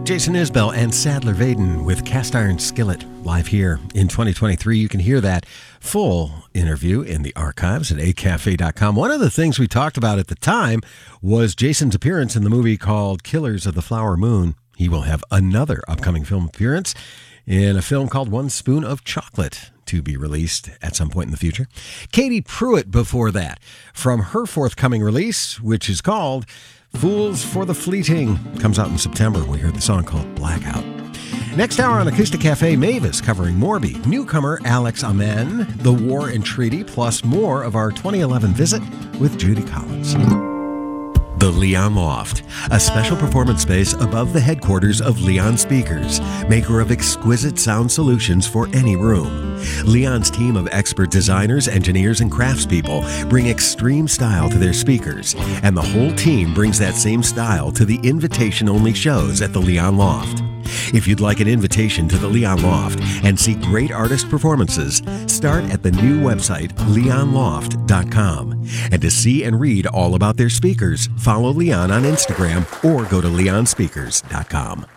Jason Isbell and Sadler Vaden with Cast Iron Skillet live here in 2023. You can hear that full interview in the archives at acafe.com. One of the things we talked about at the time was Jason's appearance in the movie called Killers of the Flower Moon. He will have another upcoming film appearance in a film called One Spoon of Chocolate to be released at some point in the future. Katie Pruitt before that from her forthcoming release, which is called Fools for the Fleeting, comes out in September. We heard the song called Blackout. Next hour on Acoustic Cafe, Mavis covering Morby, newcomer Alex Amen, The War and Treaty, plus more of our 2011 visit with Judy Collins. The Leon Loft, a special performance space above the headquarters of Leon Speakers, maker of exquisite sound solutions for any room. Leon's team of expert designers, engineers, and craftspeople bring extreme style to their speakers, and the whole team brings that same style to the invitation-only shows at the Leon Loft. If you'd like an invitation to the Leon Loft and see great artist performances, start at the new website, leonloft.com. And to see and read all about their speakers, follow Leon on Instagram or go to leonspeakers.com.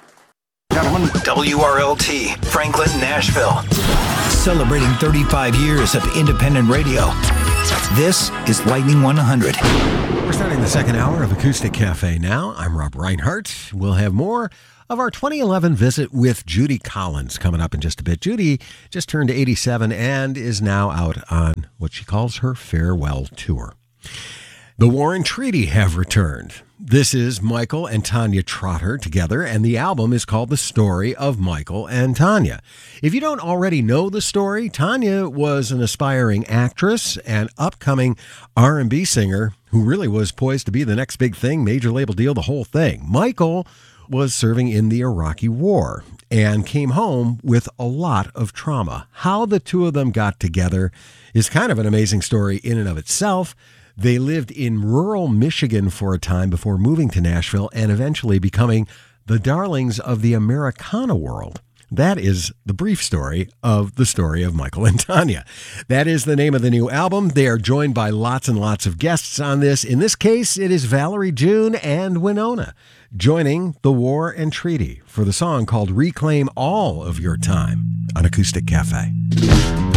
WRLT, Franklin, Nashville. Celebrating 35 years of independent radio. This is Lightning 100. We're starting the second hour of Acoustic Cafe now. I'm Rob Reinhart. We'll have more of our 2011 visit with Judy Collins coming up in just a bit. Judy just turned 87 and is now out on what she calls her farewell tour. The War and Treaty have returned. This is Michael and Tanya Trotter together, and the album is called The Story of Michael and Tanya. If you don't already know the story, Tanya was an aspiring actress and upcoming R&B singer who really was poised to be the next big thing, major label deal, the whole thing. Michael was serving in the Iraqi War and came home with a lot of trauma. How the two of them got together is kind of an amazing story in and of itself. They lived in rural Michigan for a time before moving to Nashville and eventually becoming the darlings of the Americana world. That is the brief story of The Story of Michael and Tanya. That is the name of the new album. They are joined by lots and lots of guests on this. In this case, it is Valerie June and Winona joining The War and Treaty for the song called Reclaim All of Your Time on Acoustic Cafe.